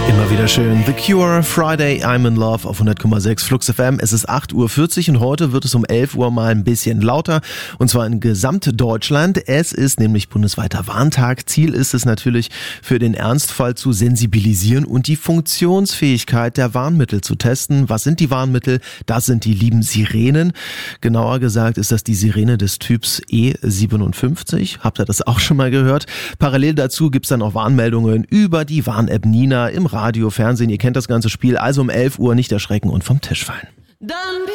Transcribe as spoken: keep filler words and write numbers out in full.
Immer wieder schön. The Cure, Friday, I'm in Love auf hundert Komma sechs Flux F M. Es ist acht Uhr vierzig und heute wird es um elf Uhr mal ein bisschen lauter. Und zwar in Gesamtdeutschland. Es ist nämlich bundesweiter Warntag. Ziel ist es natürlich, für den Ernstfall zu sensibilisieren und die Funktionsfähigkeit der Warnmittel zu testen. Was sind die Warnmittel? Das sind die lieben Sirenen. Genauer gesagt ist das die Sirene des Typs E siebenundfünfzig. Habt ihr das auch schon mal gehört? Parallel dazu gibt's dann auch Warnmeldungen über die Warn-App Nina im Radio, Fernsehen. Ihr kennt das ganze Spiel. Also um elf Uhr nicht erschrecken und vom Tisch fallen.